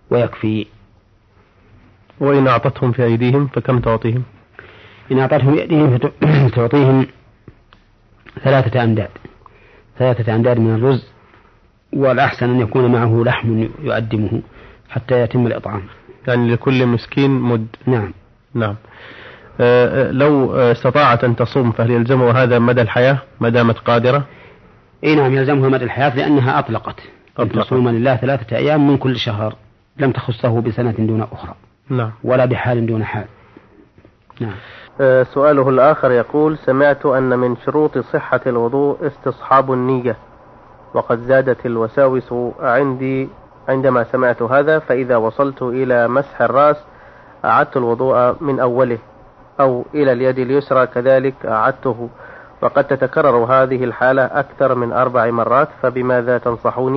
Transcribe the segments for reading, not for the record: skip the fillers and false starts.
ويكفي. وإن أعطتهم في أيديهم فكم تعطيهم؟ إن أعطتهم في أيديهم تعطيهم 3 أمداد من الرز، والأحسن أن يكون معه لحم يؤدمه حتى يتم الإطعام، يعني لكل مسكين مد. نعم. لو استطاعت أن تصوم فهل يلزمها هذا مدى الحياة ما دامت قادرة؟ نعم يلزمها مدى الحياة، لأنها أطلقت أن تصوم لله 3 أيام من كل شهر، لم تخصه بسنة دون أخرى. نعم. ولا بحال دون حال. نعم. سؤاله الآخر يقول: سمعت أن من شروط صحة الوضوء استصحاب النية، وقد زادت الوساوس عندي عندما سمعت هذا، فإذا وصلت إلى مسح الرأس أعدت الوضوء من أوله، أو إلى اليد اليسرى كذلك أعدته، وقد تتكرر هذه الحالة أكثر من 4 مرات، فبماذا تنصحوني؟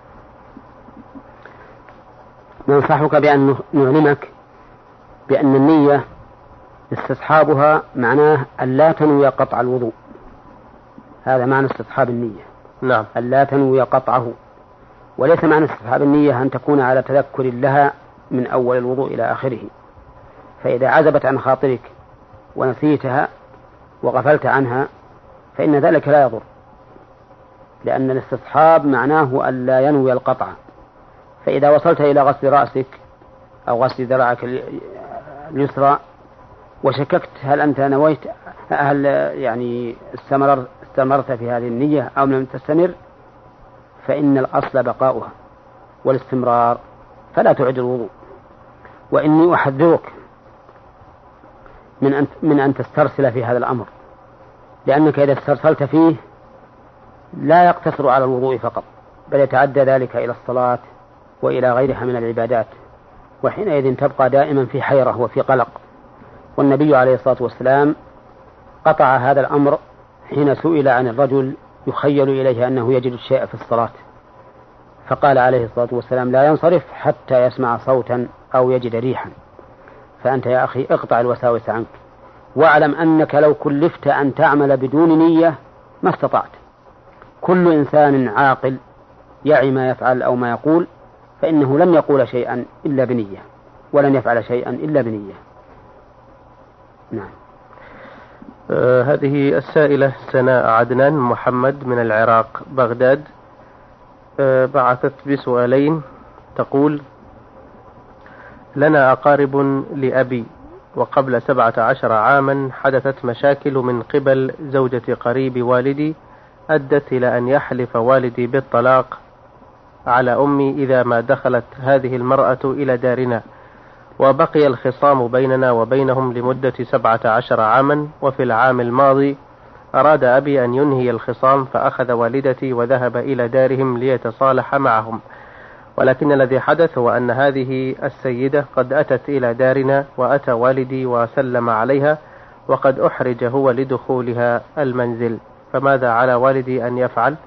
ننصحك بأن نعلمك بأن النية استصحابها معناه أن لا تنوي قطع الوضوء، هذا معنى استصحاب النية. نعم. أن لا تنوي قطعه، وليس معنى استصحاب النية أن تكون على تذكر لها من أول الوضوء إلى آخره، فإذا عزبت عن خاطرك ونسيتها وغفلت عنها فإن ذلك لا يضر، لأن الاستصحاب معناه أن لا ينوي القطع. فإذا وصلت إلى غسل رأسك أو غسل ذراعك اليسرى وشككت هل أنت نويت، هل يعني استمرت في هذه النية أو لم تستمر، فإن الأصل بقاؤها والاستمرار، فلا تعد الوضوء. وإني أحذرك من أن تسترسل في هذا الأمر، لأنك إذا استرسلت فيه لا يقتصر على الوضوء فقط، بل يتعدى ذلك إلى الصلاة وإلى غيرها من العبادات، وحينئذ تبقى دائما في حيرة وفي قلق. والنبي عليه الصلاة والسلام قطع هذا الأمر حين سئل عن الرجل يخيل إليه أنه يجد الشيء في الصلاة، فقال عليه الصلاة والسلام: لا ينصرف حتى يسمع صوتا أو يجد ريحا. فأنت يا أخي اقطع الوساوس عنك، واعلم أنك لو كلفت أن تعمل بدون نية ما استطعت. كل إنسان عاقل يعي ما يفعل أو ما يقول، فإنه لم يقول شيئا إلا بنية، ولن يفعل شيئا إلا بنية. نعم. هذه السائلة سناء عدنان محمد من العراق بغداد، بعثت بسؤالين. تقول: لنا أقارب لأبي، وقبل 17 عاما حدثت مشاكل من قبل زوجة قريب والدي أدت إلى أن يحلف والدي بالطلاق على أمي إذا ما دخلت هذه المرأة إلى دارنا، وبقي الخصام بيننا وبينهم لمدة 17 عاما. وفي العام الماضي أراد أبي أن ينهي الخصام، فأخذ والدتي وذهب إلى دارهم ليتصالح معهم، ولكن الذي حدث هو أن هذه السيدة قد أتت إلى دارنا وأتى والدي وسلم عليها، وقد أحرج هو لدخولها المنزل، فماذا على والدي أن يفعل؟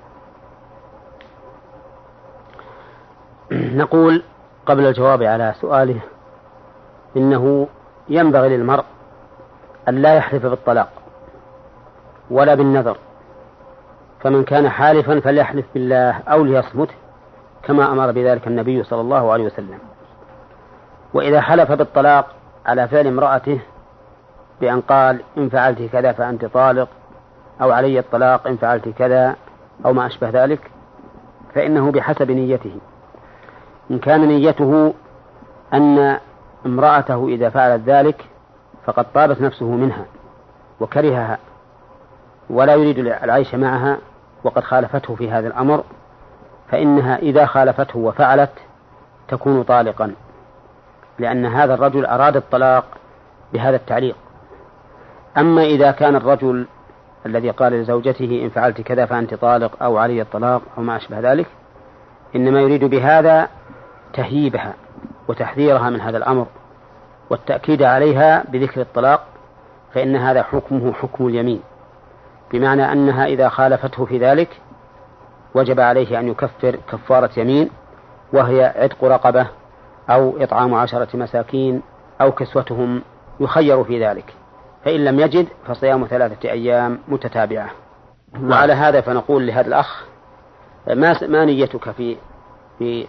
نقول قبل الجواب على سؤاله إنه ينبغي للمرء أن لا يحلف بالطلاق ولا بالنذر، فمن كان حالفا فليحلف بالله أو ليصمت، كما أمر بذلك النبي صلى الله عليه وسلم. وإذا حلف بالطلاق على فعل امرأته بأن قال: إن فعلت كذا فأنت طالق، أو علي الطلاق إن فعلت كذا، أو ما أشبه ذلك، فإنه بحسب نيته. إن كان نيته أن امرأته إذا فعلت ذلك فقد طابت نفسه منها وكرهها ولا يريد العيش معها وقد خالفته في هذا الأمر، فإنها إذا خالفته وفعلت تكون طالقا، لأن هذا الرجل أراد الطلاق بهذا التعليق. أما إذا كان الرجل الذي قال لزوجته: إن فعلت كذا فأنت طالق، أو علي الطلاق، أو ما أشبه ذلك، إنما يريد بهذا تهييبها وتحذيرها من هذا الأمر والتأكيد عليها بذكر الطلاق، فإن هذا حكمه حكم اليمين، بمعنى أنها إذا خالفته في ذلك وجب عليه أن يكفر كفارة يمين، وهي عتق رقبة أو إطعام 10 مساكين أو كسوتهم، يخير في ذلك، فإن لم يجد فصيام 3 أيام متتابعة. وعلى هذا فنقول لهذا الأخ: ما نيتك في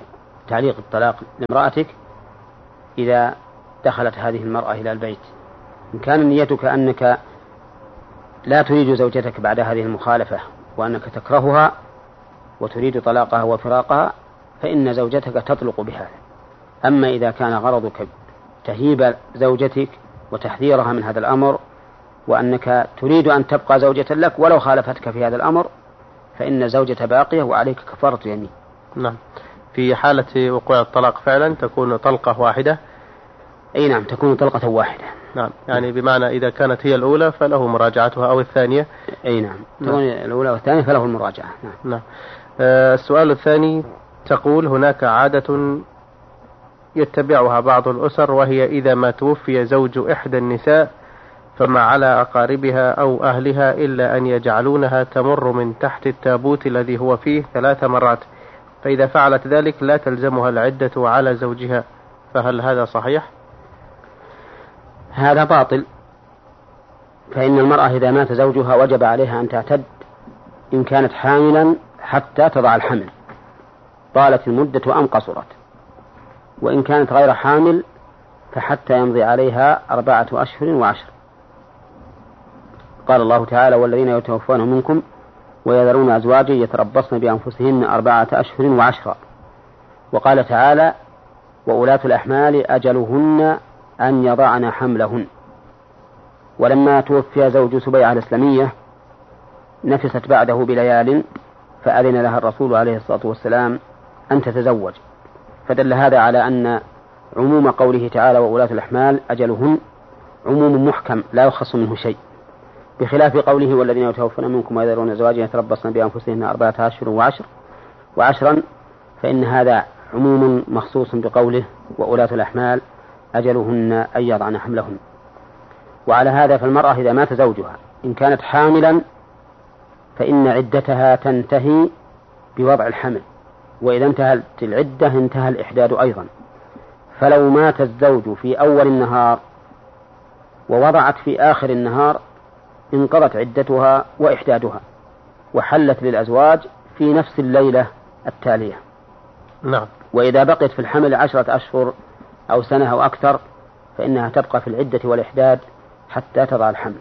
تعليق الطلاق لامرأتك إذا دخلت هذه المرأة إلى البيت. إن كان نيتك أنك لا تريد زوجتك بعد هذه المخالفة وأنك تكرهها وتريد طلاقها وفراقها فإن زوجتك تطلق بهذا. أما إذا كان غرضك تهيب زوجتك وتحذيرها من هذا الأمر وأنك تريد أن تبقى زوجة لك ولو خالفتك في هذا الأمر فإن زوجة باقية وعليك كفارة يمين. نعم. في حالة وقوع الطلاق فعلا تكون طلقة واحدة. أي نعم، تكون طلقة واحدة. نعم، يعني بمعنى إذا كانت هي الأولى فله مراجعتها أو الثانية. أي نعم، تكون الأولى والثانية فله المراجعة. نعم. السؤال الثاني تقول هناك عادة يتبعها بعض الأسر وهي إذا ما توفي زوج إحدى النساء فما على أقاربها أو أهلها إلا أن يجعلونها تمر من تحت التابوت الذي هو فيه 3 مرات، فإذا فعلت ذلك لا تلزمها العدة على زوجها، فهل هذا صحيح؟ هذا باطل، فإن المرأة إذا مات زوجها وجب عليها أن تعتد إن كانت حاملا حتى تضع الحمل طالت المدة أم قصرت، وإن كانت غير حامل فحتى يمضي عليها 4 أشهر و10. قال الله تعالى: والذين يتوفون منكم ويذرون أزواجا يتربصن بأنفسهن 4 أشهر و10. وقال تعالى: وأولاة الأحمال أجلهن أن يضعن حملهن. ولما توفي زوج سبيعة الإسلامية نفست بعده بليال فأذن لها الرسول عليه الصلاة والسلام أن تتزوج، فدل هذا على أن عموم قوله تعالى وأولاة الأحمال أجلهن عموم محكم لا يخص منه شيء، بخلاف قوله والذين يتوفون منكم ويذرون أزواجا يتربصن بأنفسهن 4 أشهر و10 فإن هذا عموم مخصوص بقوله وأولاة الأحمال أجلهن أن يضعن حملهن. وعلى هذا فالمرأة إذا مات زوجها إن كانت حاملا فإن عدتها تنتهي بوضع الحمل، وإذا انتهت العدة انتهى الإحداد أيضا. فلو مات الزوج في أول النهار ووضعت في آخر النهار انقضت عدتها وإحدادها وحلت للأزواج في نفس الليلة التالية. نعم. وإذا بقيت في الحمل 10 أشهر أو سنة أو أكثر فإنها تبقى في العدة والإحداد حتى تضع الحمل.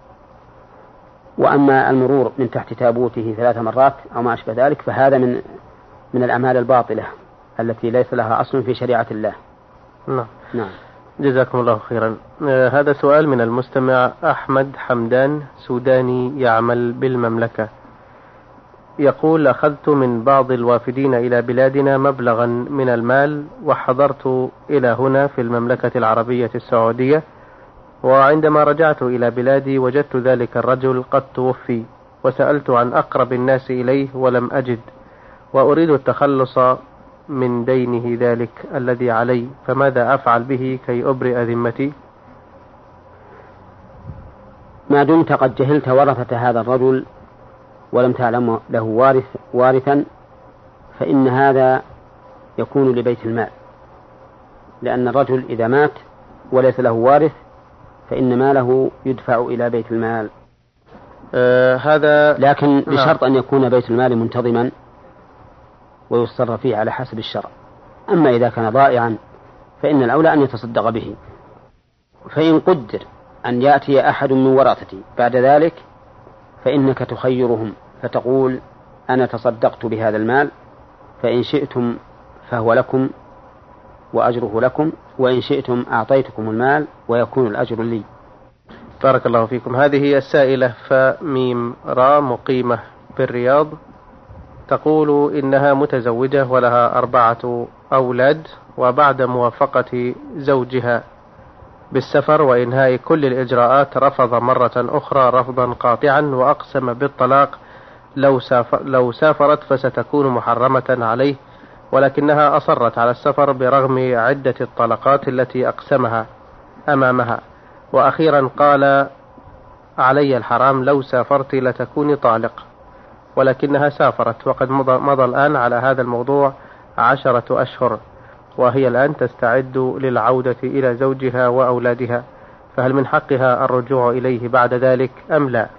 وأما المرور من تحت تابوته 3 مرات أو ما أشبه ذلك فهذا من الأعمال الباطلة التي ليس لها أصل في شريعة الله. نعم. جزاكم الله خيرا. هذا سؤال من المستمع أحمد حمدان سوداني يعمل بالمملكة، يقول: أخذت من بعض الوافدين إلى بلادنا مبلغا من المال وحضرت إلى هنا في المملكة العربية السعودية، وعندما رجعت إلى بلادي وجدت ذلك الرجل قد توفي، وسألت عن أقرب الناس إليه ولم أجد، وأريد التخلص من دينه ذلك الذي علي، فماذا أفعل به كي أبرئ ذمتي؟ ما دمت قد جهلت ورثة هذا الرجل ولم تعلم له وارثا فإن هذا يكون لبيت المال، لأن الرجل إذا مات وليس له وارث فإن ماله يدفع إلى بيت المال. هذا لكن بشرط أن يكون بيت المال منتظما ويصرف فيه على حسب الشرع. أما إذا كان ضائعا فإن الأولى أن يتصدق به. فإن قدر أن يأتي أحد من ورثتي بعد ذلك فإنك تخيرهم فتقول: أنا تصدقت بهذا المال، فإن شئتم فهو لكم وأجره لكم، وإن شئتم أعطيتكم المال ويكون الأجر لي. بارك الله فيكم. هذه السائلة فميم را مقيمة بالرياض، تقول إنها متزوجة ولها 4 أولاد، وبعد موافقة زوجها بالسفر وإنهاء كل الإجراءات رفض مرة أخرى رفضا قاطعا وأقسم بالطلاق لو سافرت فستكون محرمة عليه، ولكنها أصرت على السفر برغم عدة الطلقات التي أقسمها أمامها، وأخيرا قال: علي الحرام، لو سافرت لتكوني طالق، ولكنها سافرت، وقد مضى الآن على هذا الموضوع 10 أشهر، وهي الآن تستعد للعودة إلى زوجها وأولادها، فهل من حقها الرجوع إليه بعد ذلك أم لا؟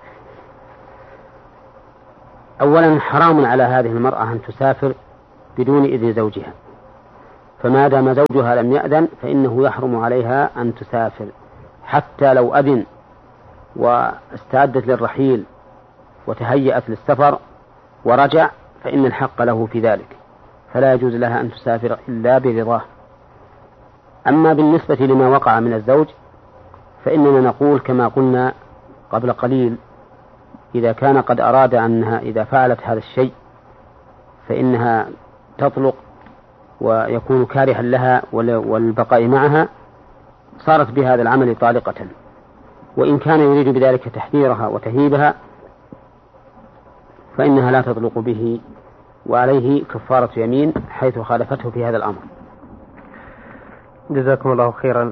أولا حرام على هذه المرأة أن تسافر بدون إذن زوجها، فما دام زوجها لم يأذن فإنه يحرم عليها أن تسافر، حتى لو أذن واستعدت للرحيل وتهيأت للسفر ورجع فإن الحق له في ذلك، فلا يجوز لها أن تسافر إلا برضاه. أما بالنسبة لما وقع من الزوج فإننا نقول كما قلنا قبل قليل: إذا كان قد أراد أنها إذا فعلت هذا الشيء فإنها تطلق ويكون كارها لها والبقاء معها، صارت بهذا العمل طالقة. وإن كان يريد بذلك تحذيرها وتهيبها فإنها لا تطلق به، وعليه كفارة يمين حيث خالفته في هذا الأمر. جزاكم الله خيرا.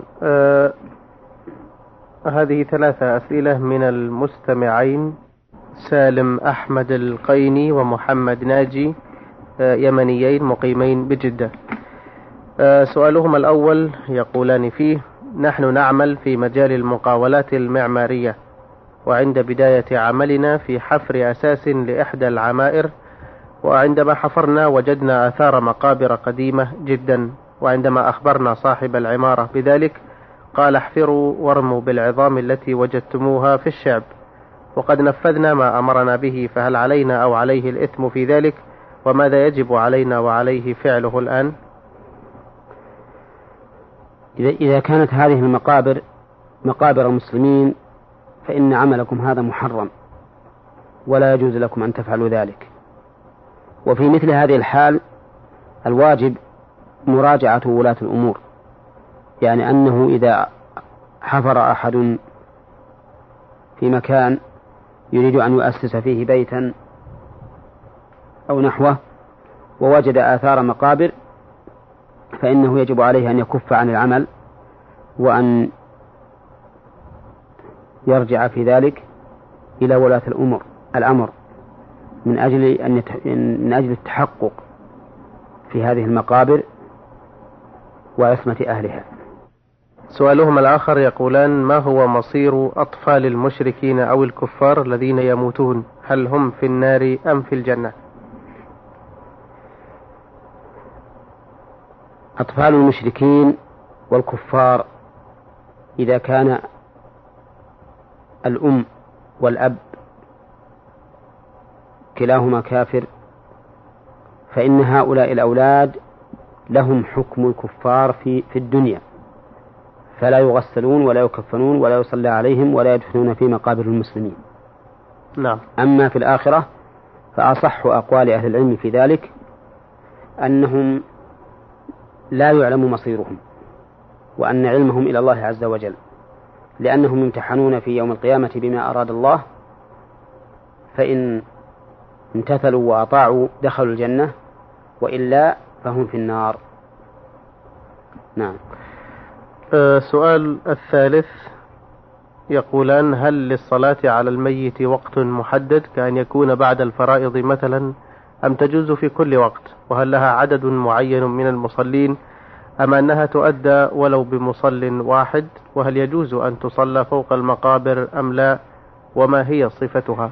هذه 3 أسئلة من المستمعين: سالم أحمد القيني ومحمد ناجي، يمنيين مقيمين بجدة. سؤالهما الأول يقولان فيه: نحن نعمل في مجال المقاولات المعمارية، وعند بداية عملنا في حفر أساس لإحدى العمائر، وعندما حفرنا وجدنا آثار مقابر قديمة جدا، وعندما أخبرنا صاحب العمارة بذلك قال: احفروا وارموا بالعظام التي وجدتموها في الشعب، وقد نفذنا ما أمرنا به، فهل علينا أو عليه الإثم في ذلك؟ وماذا يجب علينا وعليه فعله الآن؟ إذا كانت هذه المقابر مقابر المسلمين فإن عملكم هذا محرم ولا يجوز لكم أن تفعلوا ذلك. وفي مثل هذه الحال الواجب مراجعة ولاة الأمور، يعني أنه إذا حفر أحد في مكان يريد أن يؤسس فيه بيتا أو نحوه ووجد آثار مقابر فإنه يجب عليه أن يكف عن العمل وأن يرجع في ذلك إلى ولاة الأمر من أجل التحقق في هذه المقابر وعصمة أهلها. سؤالهم الآخر يقولان: ما هو مصير أطفال المشركين أو الكفار الذين يموتون؟ هل هم في النار أم في الجنة؟ أطفال المشركين والكفار إذا كان الأم والأب كلاهما كافر فإن هؤلاء الأولاد لهم حكم الكفار في الدنيا، فلا يغسلون ولا يكفنون ولا يصلى عليهم ولا يدفنون في مقابر المسلمين. نعم. أما في الآخرة فأصح أقوال أهل العلم في ذلك أنهم لا يعلم مصيرهم، وأن علمهم إلى الله عز وجل، لأنهم يمتحنون في يوم القيامة بما أراد الله، فإن امتثلوا وأطاعوا دخلوا الجنة، وإلا فهم في النار. نعم. سؤال الثالث يقولان: هل للصلاة على الميت وقت محدد كأن يكون بعد الفرائض مثلا، أم تجوز في كل وقت؟ وهل لها عدد معين من المصلين أم أنها تؤدى ولو بمصل واحد؟ وهل يجوز أن تصلى فوق المقابر أم لا؟ وما هي صفتها؟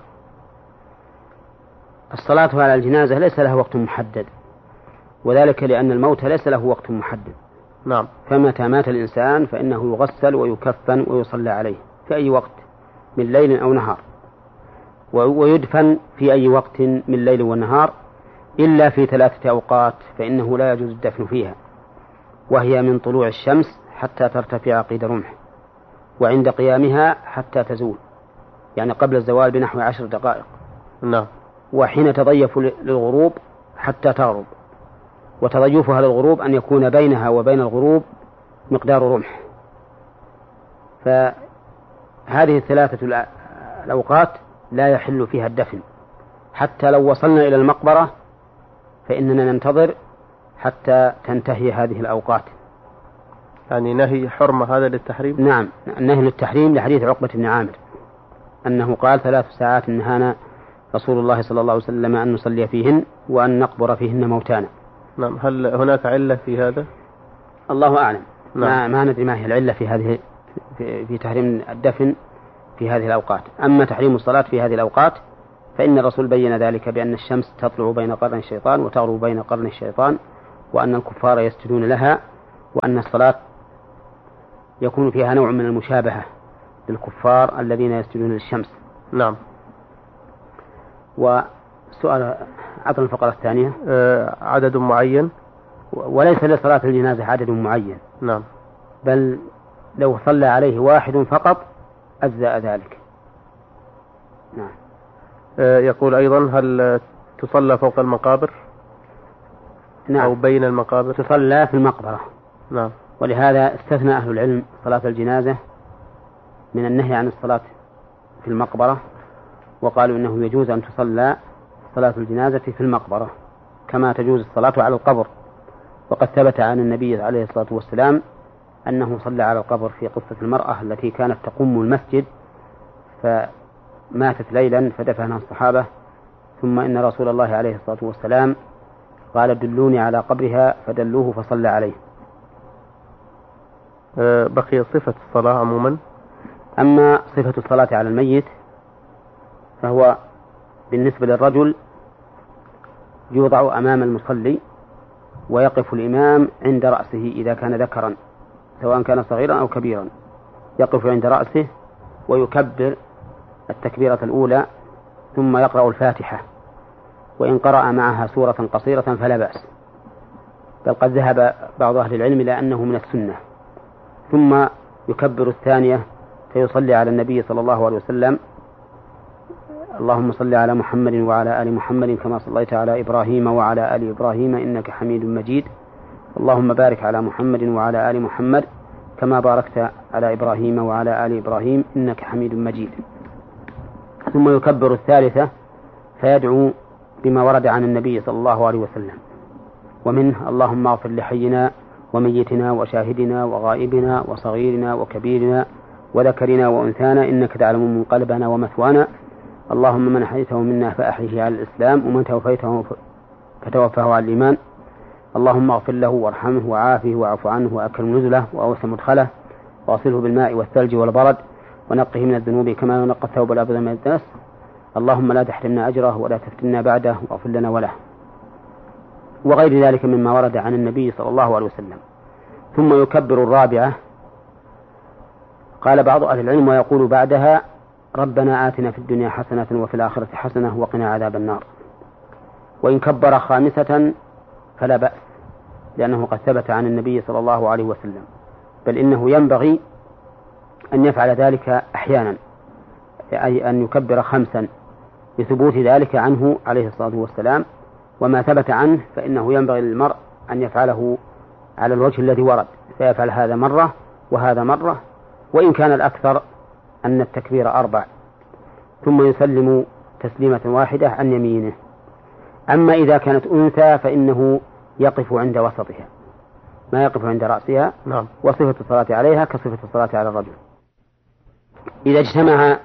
الصلاة على الجنازة ليس لها وقت محدد، وذلك لأن الموت ليس له وقت محدد. نعم. فمتى مات الإنسان فإنه يغسل ويكفن ويصلى عليه في أي وقت من ليل أو نهار، ويدفن في أي وقت من ليل ونهار، إلا في 3 أوقات فإنه لا يجوز الدفن فيها، وهي من طلوع الشمس حتى ترتفع قيد رمح، وعند قيامها حتى تزول، يعني قبل الزوال بنحو 10 دقائق. نعم. وحين تضيف للغروب حتى تغرب، وتضيفها للغروب أن يكون بينها وبين الغروب مقدار رمح. فهذه 3 الأوقات لا يحل فيها الدفن، حتى لو وصلنا إلى المقبرة فإننا ننتظر حتى تنتهي هذه الأوقات. يعني نهي حرمة هذا للتحريم؟ نعم، النهي للتحريم لحديث عقبة بن عامر أنه قال: 3 ساعات نهانا رسول الله صلى الله عليه وسلم أن نصلي فيهن وأن نقبر فيهن موتانا. نعم. هل هناك علة في هذا؟ الله أعلم. نعم. ما ندري ما هي العلة في هذه في تحريم الدفن في هذه الأوقات. أما تحريم الصلاة في هذه الأوقات فإن الرسول بين ذلك بأن الشمس تطلع بين قرن الشيطان وتغرب بين قرن الشيطان، وأن الكفار يسجدون لها، وأن الصلاة يكون فيها نوع من المشابهة للكفار الذين يسجدون للشمس. نعم. وسؤال عطل الفقرة الثانية. عدد معين، وليس لصلاة الجنازة عدد معين. نعم. بل لو صلى عليه واحد فقط أجزاء ذلك. نعم. يقول أيضا: هل تصلى فوق المقابر؟ نعم. أو بين المقابر؟ تصلى في المقبرة. نعم. ولهذا استثنى أهل العلم صلاة الجنازة من النهي عن الصلاة في المقبرة، وقالوا إنه يجوز أن تصلى صلاة الجنازة في المقبرة كما تجوز الصلاة على القبر. وقد ثبت عن النبي عليه الصلاة والسلام أنه صلى على القبر في قصة المرأة التي كانت تقوم المسجد فماتت ليلا فدفنها الصحابة، ثم إن رسول الله عليه الصلاة والسلام قال: دلوني على قبرها، فدلوه فصلى عليه. بقي صفة الصلاة عموما. أما صفة الصلاة على الميت فهو بالنسبة للرجل يوضع أمام المصلي، ويقف الإمام عند رأسه إذا كان ذكرا سواء كان صغيرا أو كبيرا، يقف عند رأسه ويكبر التكبيرة الأولى ثم يقرأ الفاتحة، وإن قرأ معها سورة قصيرة فلا بأس، بل قد ذهب بعض أهل العلم إلى أنه من السنة. ثم يكبر الثانية فيصلي على النبي صلى الله عليه وسلم: اللهم صل على محمد وعلى آل محمد كما صليت على إبراهيم وعلى آل إبراهيم إنك حميد مجيد، اللهم بارك على محمد وعلى آل محمد كما باركت على إبراهيم وعلى آل إبراهيم إنك حميد مجيد. ثم يكبر الثالثة فيدعو بما ورد عن النبي صلى الله عليه وسلم، ومنه: اللهم اغفر لحينا وميتنا وشاهدنا وغائبنا وصغيرنا وكبيرنا وذكرنا وأنثانا إنك تعلم منقلبنا ومثوانا، اللهم من أحييته منا فأحيه على الإسلام، ومن توفيته فتوفه على الإيمان، اللهم اغفر له وارحمه وعافه واعف عنه وأكرم نزله وأوسع مدخله واغسله بالماء والثلج والبرد ونقه من الذنوب كما ينقى الثوب الأبيض من الدنس، اللهم لا تحرمنا أجره ولا تفتنا بعده واغفر لنا وله، وغير ذلك مما ورد عن النبي صلى الله عليه وسلم. ثم يكبر الرابعة. قال بعض أهل العلم ويقول بعدها: ربنا آتنا في الدنيا حسنة وفي الآخرة حسنة وقنا عذاب النار. وإن كبر خامسة فلا بأس، لأنه قد ثبت عن النبي صلى الله عليه وسلم، بل إنه ينبغي أن يفعل ذلك أحيانا، أي أن يكبر خمسا لثبوت ذلك عنه عليه الصلاة والسلام، وما ثبت عنه فإنه ينبغي للمرء أن يفعله على الوجه الذي ورد، فيفعل هذا مرة وهذا مرة، وإن كان الأكثر أن التكبير 4، ثم يسلم تسليمة واحدة عن يمينه. أما إذا كانت أنثى فإنه يقف عند وسطها، ما يقف عند رأسها. نعم. وصفة الصلاة عليها كصفة الصلاة على الرجل. إذا اجتمع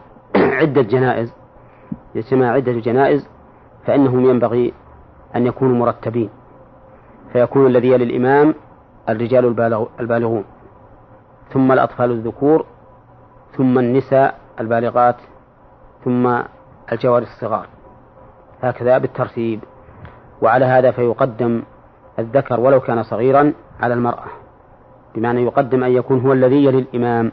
عدة جنائز فإنهم ينبغي أن يكونوا مرتبين، فيكون الذي يلي الإمام الرجال البالغون، ثم الأطفال الذكور، ثم النساء البالغات، ثم الجواري الصغار، هكذا بالترتيب. وعلى هذا فيقدم الذكر ولو كان صغيرا على المرأة، بمعنى يقدم أن يكون هو الذي يلي الإمام.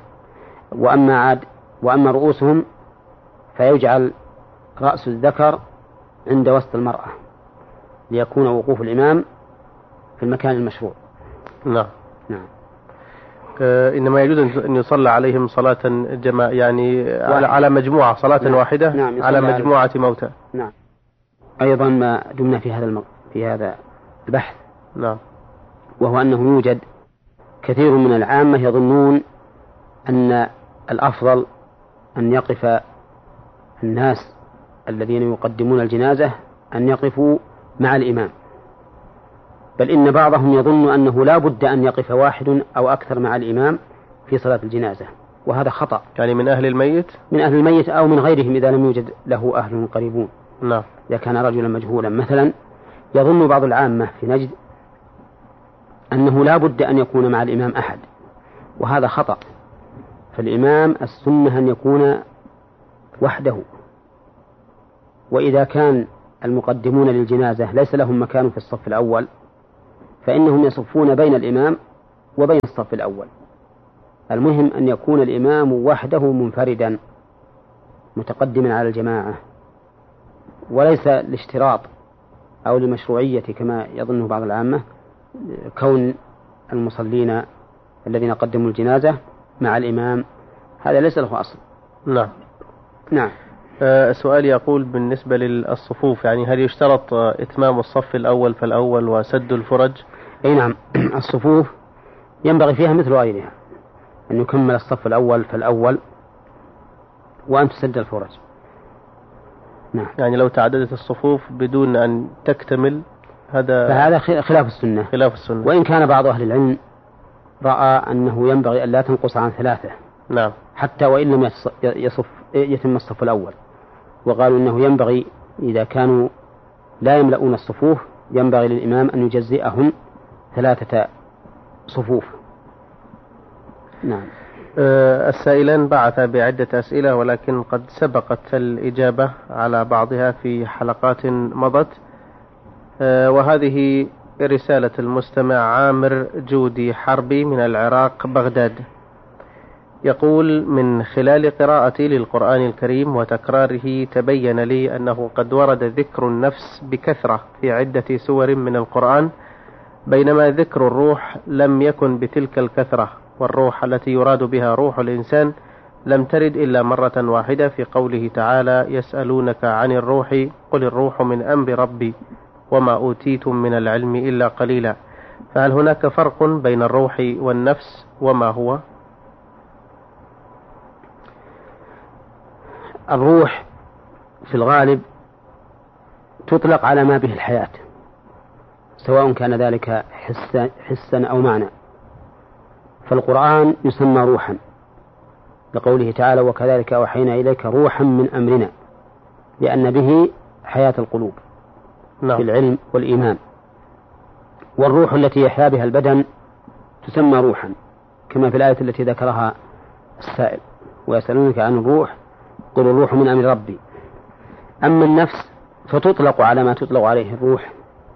وأما رؤوسهم فيجعل رأس الذكر عند وسط المرأة ليكون وقوف الإمام في المكان المشروع. نعم. نعم. إنما يجوز أن يصلى عليهم صلاة يعني على مجموعة صلاة. نعم. واحدة. نعم. على مجموعة موتى. نعم. أيضا ما دمنا في هذا البحث. نعم. وهو أنه يوجد كثير من العامة يظنون أن الأفضل أن يقف الناس الذين يقدمون الجنازة أن يقفوا مع الإمام، بل إن بعضهم يظن أنه لا بد أن يقف واحد أو أكثر مع الإمام في صلاة الجنازة، وهذا خطأ. يعني من أهل الميت أو من غيرهم إذا لم يوجد له أهل قريبون. نعم. إذا كان رجلا مجهولا مثلا، يظن بعض العامة في نجد أنه لا بد أن يكون مع الإمام أحد، وهذا خطأ. فالإمام السنة أن يكون وحده، وإذا كان المقدمون للجنازة ليس لهم مكان في الصف الأول فإنهم يصفون بين الإمام وبين الصف الأول. المهم أن يكون الإمام وحده منفردا متقدما على الجماعة، وليس الاشتراط أو لمشروعية كما يظنه بعض العامة كون المصلين الذين قدموا الجنازة مع الإمام، هذا ليس له أصل. نعم. نعم. سؤال يقول بالنسبة للصفوف، يعني هل يشترط إتمام الصف الأول فالأول وسد الفرج؟ أي نعم، الصفوف ينبغي فيها مثل غيرها أن يكمل الصف الأول فالأول وأن تسد الفرج. نعم. يعني لو تعددت الصفوف بدون أن تكتمل فهذا خلاف السنة. خلاف السنة. وإن كان بعض أهل العلم رأى أنه ينبغي أن لا تنقص عن 3. نعم. حتى وإن لم يتم الصف الأول، وقالوا أنه ينبغي إذا كانوا لا يملؤون الصفوف ينبغي للإمام أن يجزئهم 3 صفوف. نعم. السائلان بعث بعدة أسئلة ولكن قد سبقت الإجابة على بعضها في حلقات مضت، وهذه رسالة المستمع عامر جودي حربي من العراق بغداد. يقول: من خلال قراءتي للقرآن الكريم وتكراره تبين لي أنه قد ورد ذكر النفس بكثرة في عدة سور من القرآن، بينما ذكر الروح لم يكن بتلك الكثرة، والروح التي يراد بها روح الإنسان لم ترد إلا مرة واحدة في قوله تعالى: يسألونك عن الروح قل الروح من أمر ربي وما أوتيتم من العلم إلا قليلا. فهل هناك فرق بين الروح والنفس وما هو؟ الروح في الغالب تطلق على ما به الحياة، سواء كان ذلك حسا أو معنى. فالقرآن يسمى روحا لقوله تعالى: وكذلك أوحينا إليك روحا من أمرنا، لأن به حياة القلوب في العلم والإيمان. والروح التي يحيا بها البدن تسمى روحا، كما في الآية التي ذكرها السائل: ويسألونك عن الروح قل الروح من أمر ربي. أما النفس فتطلق على ما تطلق عليه الروح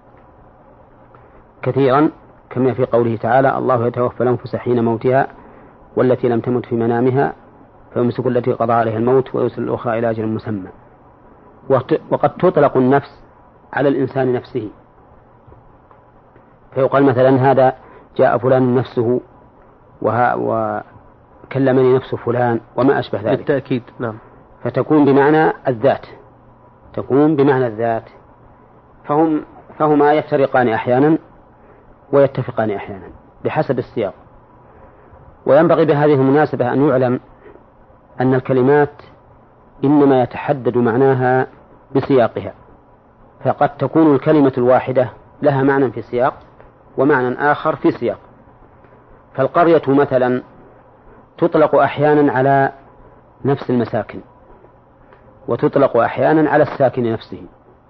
كثيرا، كما في قوله تعالى: الله يتوفى الأنفس حين موتها والتي لم تمت في منامها فيمسك التي قضى عليها الموت ويرسل الأخرى إلى أجل مسمى. وقد تطلق النفس على الإنسان نفسه، فيقال مثلا: هذا جاء فلان نفسه وكلمني نفس فلان وما أشبه ذلك. بالتأكيد. نعم. فتكون بمعنى الذات، تكون بمعنى الذات. فهما يفترقان أحيانا ويتفقان أحيانا بحسب السياق. وينبغي بهذه المناسبة أن يعلم أن الكلمات إنما يتحدد معناها بسياقها، فقد تكون الكلمة الواحدة لها معنى في سياق ومعنى آخر في سياق. فالقرية مثلا تطلق أحيانا على نفس المساكن، وتطلق أحيانا على الساكن نفسه.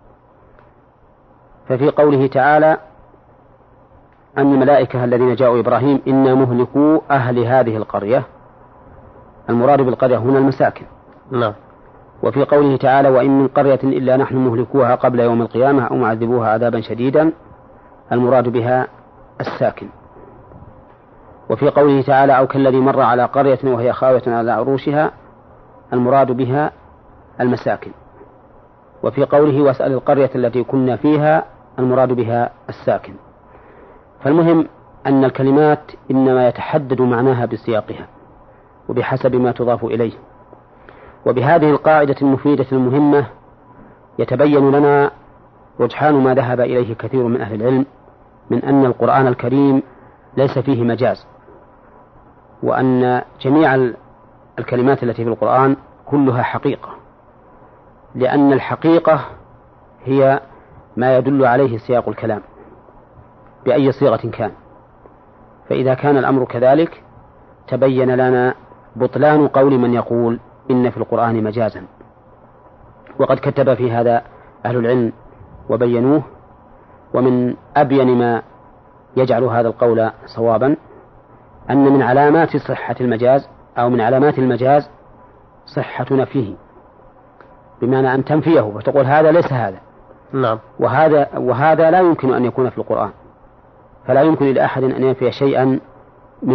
ففي قوله تعالى: أن الملائكة الذين جاءوا إبراهيم إنا مهلكوا أهل هذه القرية، المراد بالقرية هنا المساكن. نعم. وفي قوله تعالى: وإن من قرية إلا نحن مهلكوها قبل يوم القيامة أو معذبوها عذابا شديدا، المراد بها الساكن. وفي قوله تعالى: أو كالذي مر على قرية وهي خاوية على عروشها، المراد بها المساكن. وفي قوله: واسأل القرية التي كنا فيها، المراد بها الساكن. فالمهم أن الكلمات إنما يتحدد معناها بسياقها وبحسب ما تضاف إليه. وبهذه القاعدة المفيدة المهمة يتبين لنا رجحان ما ذهب إليه كثير من أهل العلم من أن القرآن الكريم ليس فيه مجاز، وأن جميع الكلمات التي في القرآن كلها حقيقة، لأن الحقيقة هي ما يدل عليه سياق الكلام بأي صيغة كان. فإذا كان الأمر كذلك تبين لنا بطلان قول من يقول إن في القرآن مجازا. وقد كتب في هذا أهل العلم وبينوه. ومن أبين ما يجعل هذا القول صوابا أن من علامات صحة المجاز أو من علامات المجاز صحة نفيه، بمعنى أن تنفيه وتقول هذا ليس هذا. نعم. وهذا لا يمكن أن يكون في القرآن، فلا يمكن لأحد أن ينفي شيئا